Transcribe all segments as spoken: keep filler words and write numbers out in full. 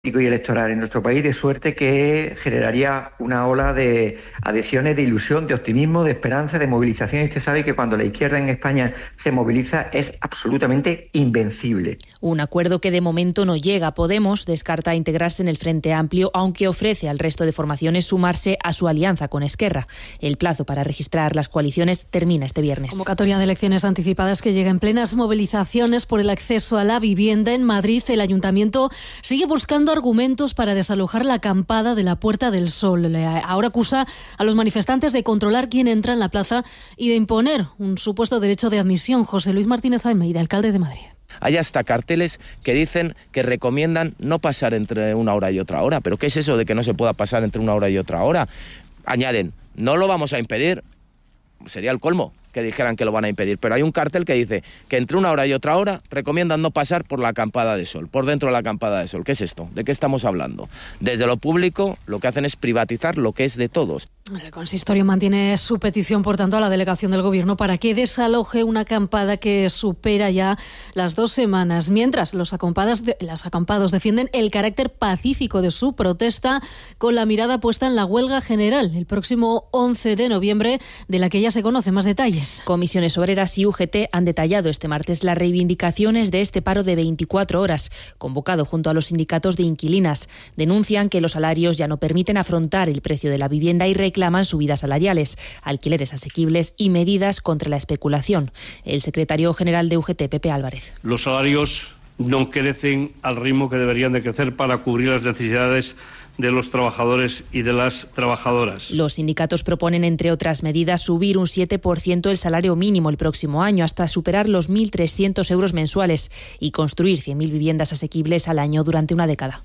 y electoral en nuestro país, de suerte que generaría una ola de adhesiones, de ilusión, de optimismo, de esperanza, de movilización. Y usted sabe que cuando la izquierda en España se moviliza es absolutamente invencible. Un acuerdo que de momento no llega. Podemos descarta integrarse en el Frente Amplio, aunque ofrece al resto de formaciones sumarse a su alianza con Esquerra. El plazo para registrar las coaliciones termina este viernes. Convocatoria de elecciones anticipadas que llega en plenas movilizaciones por el acceso a la vivienda. En Madrid, el Ayuntamiento sigue buscando argumentos para desalojar la acampada de la Puerta del Sol. Ahora acusa a los manifestantes de controlar quién entra en la plaza y de imponer un supuesto derecho de admisión. José Luis Martínez Almeida, alcalde de Madrid. Hay hasta carteles que dicen que recomiendan no pasar entre una hora y otra hora. ¿Pero qué es eso de que no se pueda pasar entre una hora y otra hora? Añaden, no lo vamos a impedir. Sería el colmo que dijeran que lo van a impedir, pero hay un cartel que dice que entre una hora y otra hora recomiendan no pasar por la acampada de sol, por dentro de la acampada de sol. ¿Qué es esto? ¿De qué estamos hablando? Desde lo público lo que hacen es privatizar lo que es de todos. El consistorio mantiene su petición, por tanto, a la delegación del Gobierno para que desaloje una acampada que supera ya las dos semanas. Mientras, los acampados, de, los acampados defienden el carácter pacífico de su protesta, con la mirada puesta en la huelga general el próximo once de noviembre, de la que ya se conocen más detalles. Comisiones Obreras y U G T han detallado este martes las reivindicaciones de este paro de veinticuatro horas, convocado junto a los sindicatos de inquilinas. Denuncian que los salarios ya no permiten afrontar el precio de la vivienda y reclaman subidas salariales, alquileres asequibles y medidas contra la especulación. El secretario general de U G T, Pepe Álvarez. Los salarios no crecen al ritmo que deberían de crecer para cubrir las necesidades de los trabajadores y de las trabajadoras. Los sindicatos proponen, entre otras medidas, subir un siete por ciento el salario mínimo el próximo año, hasta superar los mil trescientos euros mensuales, y construir cien mil viviendas asequibles al año durante una década.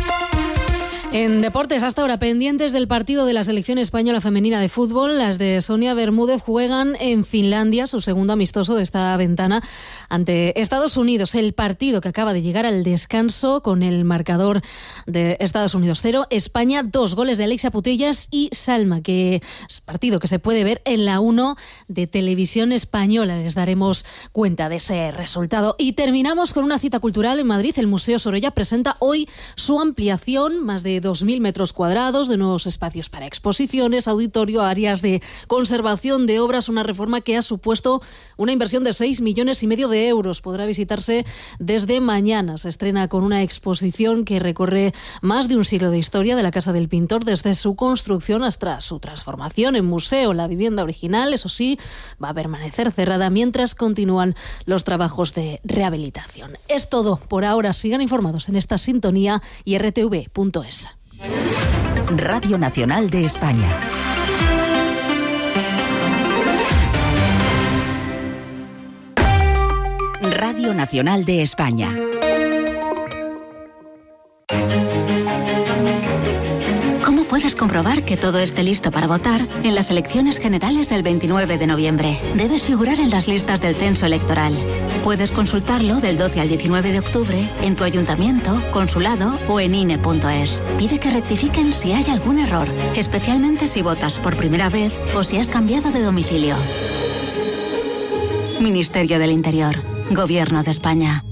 En deportes, hasta ahora pendientes del partido de la selección española femenina de fútbol. Las de Sonia Bermúdez juegan en Finlandia, su segundo amistoso de esta ventana, ante Estados Unidos. El partido que acaba de llegar al descanso con el marcador de Estados Unidos cero, España dos, goles de Alexia Putellas y Salma, que es partido que se puede ver en la uno de Televisión Española. Les daremos cuenta de ese resultado. Y terminamos con una cita cultural en Madrid. El Museo Sorolla presenta hoy su ampliación, más de dos mil metros cuadrados, de nuevos espacios para exposiciones, auditorio, áreas de conservación de obras, una reforma que ha supuesto una inversión de seis millones y medio de euros. Podrá visitarse desde mañana. Se estrena con una exposición que recorre más de un siglo de historia de la Casa del Pintor, desde su construcción hasta su transformación en museo. La vivienda original, eso sí, va a permanecer cerrada mientras continúan los trabajos de rehabilitación. Es todo por ahora. Sigan informados en esta sintonía y r t v punto es. Radio Nacional de España. Radio Nacional de España. ¿Cómo puedes comprobar que todo esté listo para votar en las elecciones generales del veintinueve de noviembre? Debes figurar en las listas del censo electoral. Puedes consultarlo del doce al diecinueve de octubre en tu ayuntamiento, consulado o en I N E punto es. Pide que rectifiquen si hay algún error, especialmente si votas por primera vez o si has cambiado de domicilio. Ministerio del Interior, Gobierno de España.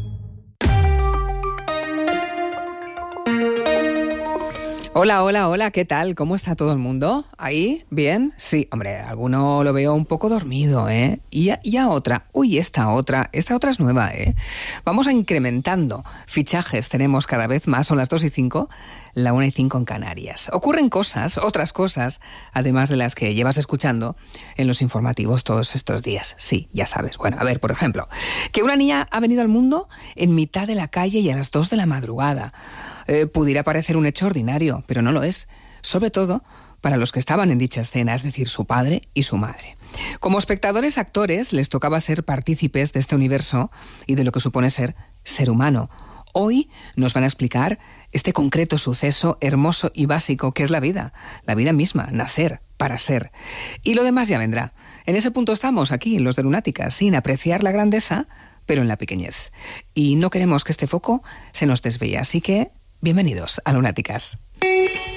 Hola, hola, hola, ¿qué tal? ¿Cómo está todo el mundo? ¿Ahí? ¿Bien? Sí, hombre, alguno lo veo un poco dormido, ¿eh? Y a, y a otra, uy, esta otra, esta otra es nueva, ¿eh? Vamos a incrementando fichajes, tenemos cada vez más, son las dos y cinco, la una y cinco en Canarias. Ocurren cosas, otras cosas, además de las que llevas escuchando en los informativos todos estos días. Sí, ya sabes. Bueno, a ver, por ejemplo, que una niña ha venido al mundo en mitad de la calle y a las dos de la madrugada. Eh, pudiera parecer un hecho ordinario, pero no lo es. Sobre todo para los que estaban en dicha escena, es decir, su padre y su madre. Como espectadores actores, les tocaba ser partícipes de este universo y de lo que supone ser ser humano. Hoy nos van a explicar este concreto suceso hermoso y básico que es la vida, la vida misma, nacer para ser. Y lo demás ya vendrá. En ese punto estamos aquí, en los de Lunáticas, sin apreciar la grandeza, pero en la pequeñez. Y no queremos que este foco se nos desvíe, así que bienvenidos a Lunáticas.